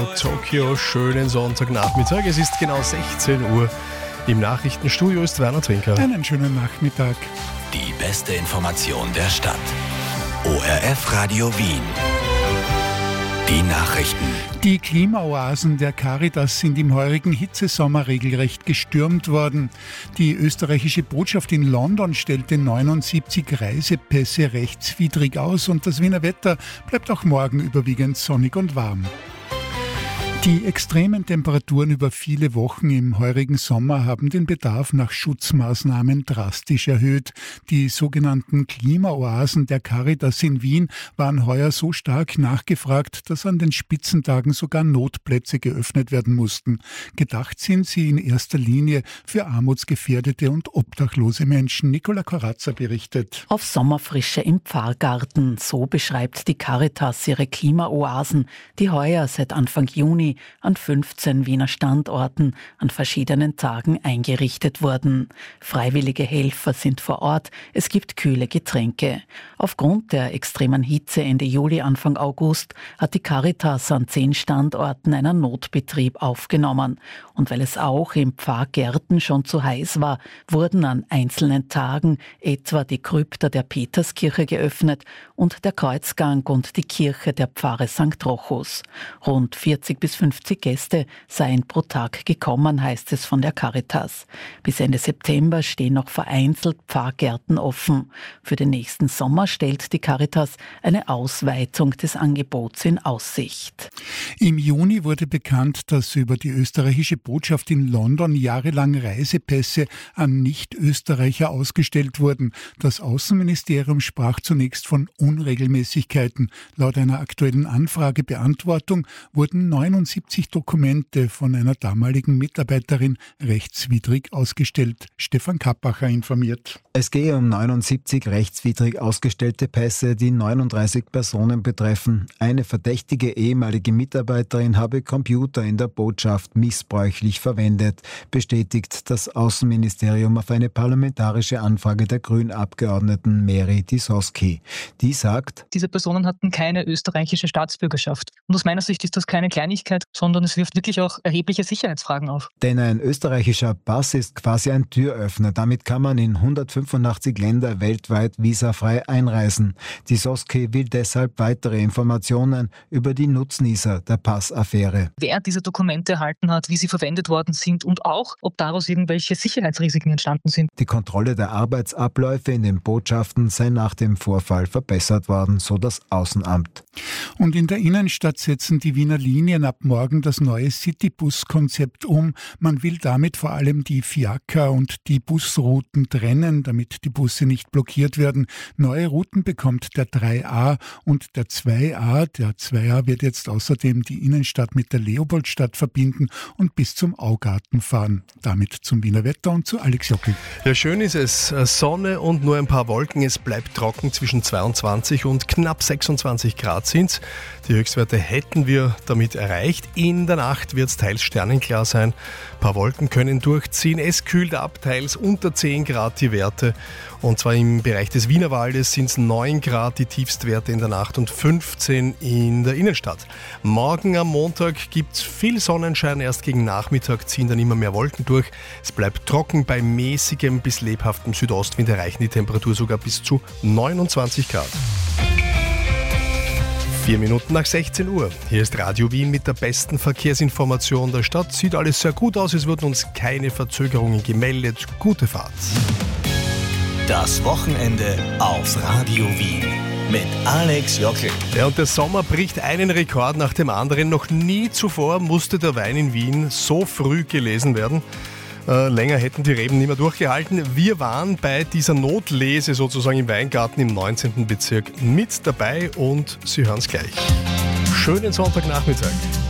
Tokio. Schönen Sonntagnachmittag. Es ist genau 16 Uhr. Im Nachrichtenstudio ist Werner Trinker. Einen schönen Nachmittag. Die beste Information der Stadt. ORF Radio Wien. Die Nachrichten. Die Klimaoasen der Caritas sind im heurigen Hitzesommer regelrecht gestürmt worden. Die österreichische Botschaft in London stellte 79 Reisepässe rechtswidrig aus und das Wiener Wetter bleibt auch morgen überwiegend sonnig und warm. Die extremen Temperaturen über viele Wochen im heurigen Sommer haben den Bedarf nach Schutzmaßnahmen drastisch erhöht. Die sogenannten Klimaoasen der Caritas in Wien waren heuer so stark nachgefragt, dass an den Spitzentagen sogar Notplätze geöffnet werden mussten. Gedacht sind sie in erster Linie für armutsgefährdete und obdachlose Menschen. Nicola Corazza berichtet. Auf Sommerfrische im Pfarrgarten, so beschreibt die Caritas ihre Klimaoasen, die heuer seit Anfang Juni an 15 Wiener Standorten an verschiedenen Tagen eingerichtet wurden. Freiwillige Helfer sind vor Ort, es gibt kühle Getränke. Aufgrund der extremen Hitze Ende Juli, Anfang August hat die Caritas an 10 Standorten einen Notbetrieb aufgenommen. Und weil es auch im Pfarrgärten schon zu heiß war, wurden an einzelnen Tagen etwa die Krypta der Peterskirche geöffnet und der Kreuzgang und die Kirche der Pfarre St. Rochus. Rund 40 bis 50 Gäste seien pro Tag gekommen, heißt es von der Caritas. Bis Ende September stehen noch vereinzelt Pfarrgärten offen. Für den nächsten Sommer stellt die Caritas eine Ausweitung des Angebots in Aussicht. Im Juni wurde bekannt, dass über die österreichische Botschaft in London jahrelang Reisepässe an Nicht-Österreicher ausgestellt wurden. Das Außenministerium sprach zunächst von Unregelmäßigkeiten. Laut einer aktuellen Anfragebeantwortung wurden 79 Dokumente von einer damaligen Mitarbeiterin rechtswidrig ausgestellt. Stefan Kappacher informiert. Es gehe um 79 rechtswidrig ausgestellte Pässe, die 39 Personen betreffen. Eine verdächtige ehemalige Mitarbeiterin habe Computer in der Botschaft missbräuchlich verwendet, bestätigt das Außenministerium auf eine parlamentarische Anfrage der Grünabgeordneten Mary Tisoski. Die sagt: Diese Personen hatten keine österreichische Staatsbürgerschaft. Und aus meiner Sicht ist das keine Kleinigkeit, sondern es wirft wirklich auch erhebliche Sicherheitsfragen auf. Denn ein österreichischer Pass ist quasi ein Türöffner. Damit kann man in 185 Länder weltweit visafrei einreisen. Tisoski will deshalb weitere Informationen über die Nutznießer der Passaffäre. Wer diese Dokumente erhalten hat, wie sie verwendet worden sind und auch, ob daraus irgendwelche Sicherheitsrisiken entstanden sind. Die Kontrolle der Arbeitsabläufe in den Botschaften sei nach dem Vorfall verbessert worden, so das Außenamt. Und in der Innenstadt setzen die Wiener Linien ab morgen das neue Citybus-Konzept um. Man will damit vor allem die Fiaker- und die Busrouten trennen, damit die Busse nicht blockiert werden. Neue Routen bekommt der 3A und der 2A. Der 2A wird jetzt außerdem die Innenstadt mit der Leopoldstadt verbinden und bis zum Augarten fahren. Damit zum Wiener Wetter und zu Alex Jockel. Ja, schön ist es. Sonne und nur ein paar Wolken. Es bleibt trocken, zwischen 22 und knapp 26 Grad sind's. Die Höchstwerte hätten wir damit erreicht. In der Nacht wird es teils sternenklar sein. Ein paar Wolken können durchziehen. Es kühlt ab, teils unter 10 Grad die Werte. Und zwar im Bereich des Wienerwaldes sind es 9 Grad die Tiefstwerte in der Nacht und 15 in der Innenstadt. Morgen am Montag gibt es viel Sonnenschein. Erst gegen Nachmittag ziehen dann immer mehr Wolken durch. Es bleibt trocken. Bei mäßigem bis lebhaftem Südostwind erreichen die Temperatur sogar bis zu 29 Grad. 4 Minuten nach 16 Uhr. Hier ist Radio Wien mit der besten Verkehrsinformation der Stadt. Sieht alles sehr gut aus, es wurden uns keine Verzögerungen gemeldet. Gute Fahrt. Das Wochenende auf Radio Wien mit Alex Jockel. Ja, und der Sommer bricht einen Rekord nach dem anderen. Noch nie zuvor musste der Wein in Wien so früh gelesen werden. Länger hätten die Reben nicht mehr durchgehalten. Wir waren bei dieser Notlese sozusagen im Weingarten im 19. Bezirk mit dabei und Sie hören es gleich. Schönen Sonntagnachmittag.